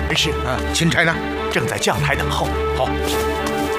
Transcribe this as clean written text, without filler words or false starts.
是。 钦差呢？ 正在将台等候。 好。